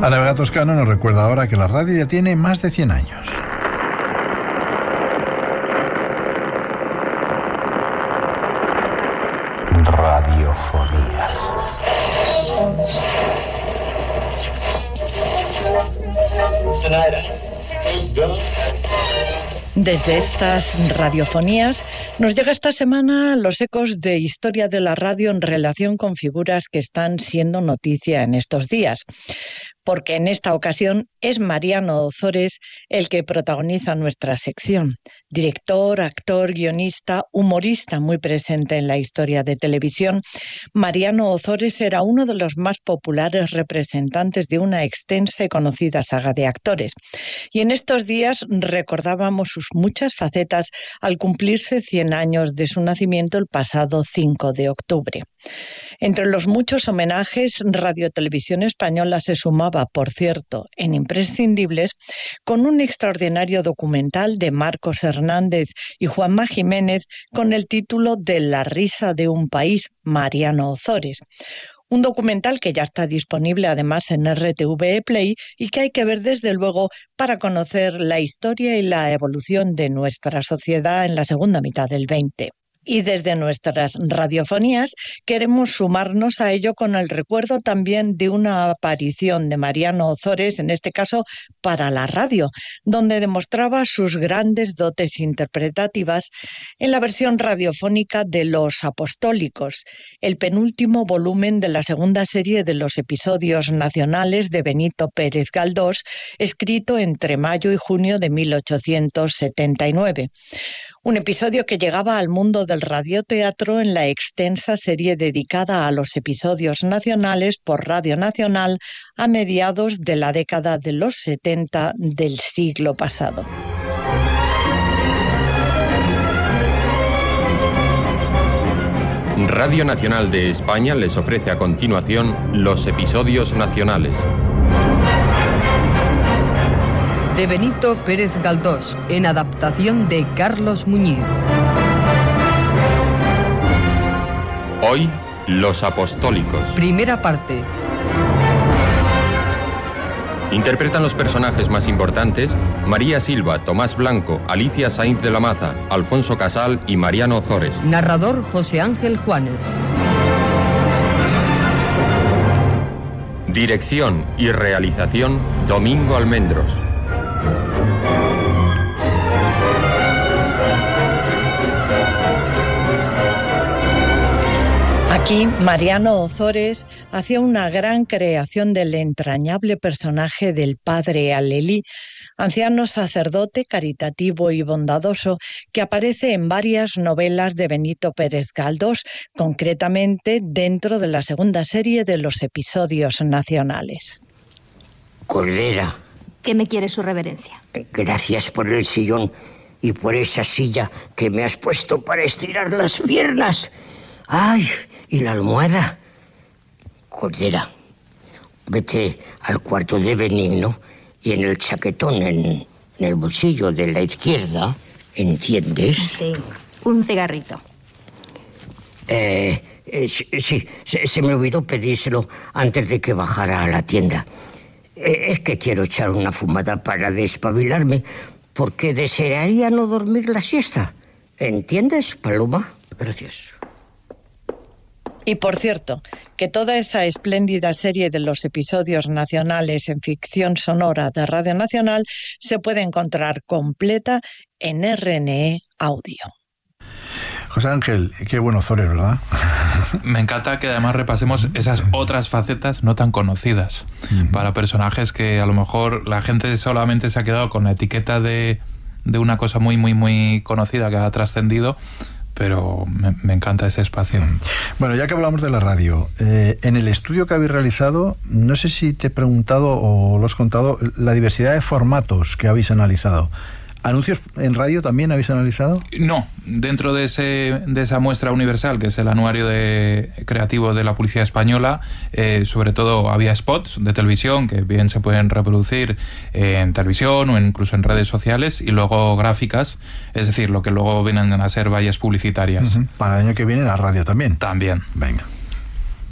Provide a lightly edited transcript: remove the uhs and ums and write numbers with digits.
Ana Vega Toscano nos recuerda ahora que la radio ya tiene más de 100 años. Radiofonías. Desde estas radiofonías nos llega esta semana los ecos de historia de la radio en relación con figuras que están siendo noticia en estos días. Porque en esta ocasión es Mariano Ozores el que protagoniza nuestra sección. Director, actor, guionista, humorista muy presente en la historia de televisión, Mariano Ozores era uno de los más populares representantes de una extensa y conocida saga de actores. Y en estos días recordábamos sus muchas facetas al cumplirse 100 años de su nacimiento el pasado 5 de octubre. Entre los muchos homenajes, Radio Televisión Española se sumaba, por cierto, en imprescindibles, con un extraordinario documental de Marcos Hernández y Juanma Jiménez con el título de La risa de un país, Mariano Ozores. Un documental que ya está disponible además en RTV Play y que hay que ver desde luego para conocer la historia y la evolución de nuestra sociedad en la segunda mitad del 20. Y desde nuestras radiofonías queremos sumarnos a ello con el recuerdo también de una aparición de Mariano Ozores, en este caso para la radio, donde demostraba sus grandes dotes interpretativas en la versión radiofónica de Los Apostólicos, el penúltimo volumen de la segunda serie de los episodios nacionales de Benito Pérez Galdós, escrito entre mayo y junio de 1879. Un episodio que llegaba al mundo del radioteatro en la extensa serie dedicada a los episodios nacionales por Radio Nacional a mediados de la década de los 70 del siglo pasado. Radio Nacional de España les ofrece a continuación los episodios nacionales. De Benito Pérez Galdós, en adaptación de Carlos Muñiz. Hoy, Los Apostólicos. Primera parte. Interpretan los personajes más importantes María Silva, Tomás Blanco, Alicia Sainz de la Maza, Alfonso Casal y Mariano Ozores. Narrador José Ángel Juanes. Dirección y realización Domingo Almendros. Aquí, Mariano Ozores hacía una gran creación del entrañable personaje del padre Alelí, anciano sacerdote caritativo y bondadoso que aparece en varias novelas de Benito Pérez Galdós, concretamente dentro de la segunda serie de los episodios nacionales. Cordera. ¿Qué me quiere su reverencia? Gracias por el sillón y por esa silla que me has puesto para estirar las piernas. ¡Ay! ¿Y la almohada? Cordera, vete al cuarto de Benigno y en el chaquetón, en el bolsillo de la izquierda, ¿entiendes? Sí, un cigarrito. Sí, se me olvidó pedírselo antes de que bajara a la tienda. Es que quiero echar una fumada para despabilarme, porque desearía no dormir la siesta. ¿Entiendes, Paloma? Gracias. Y por cierto, que toda esa espléndida serie de los episodios nacionales en ficción sonora de Radio Nacional se puede encontrar completa en RNE Audio. José Ángel, qué buen Ozores, ¿verdad? Me encanta que además repasemos esas otras facetas no tan conocidas, para personajes que a lo mejor la gente solamente se ha quedado con la etiqueta de una cosa muy, muy, muy conocida que ha trascendido, pero me encanta ese espacio. Bueno, ya que hablamos de la radio, en el estudio que habéis realizado, no sé si te he preguntado o lo has contado, la diversidad de formatos que habéis analizado. ¿Anuncios en radio también habéis analizado? No, dentro de esa muestra universal, que es el anuario creativo de la Policía Española, sobre todo había spots de televisión que bien se pueden reproducir en televisión o incluso en redes sociales, y luego gráficas, es decir, lo que luego vienen a ser vallas publicitarias. Para el año que viene la radio también. También. Venga.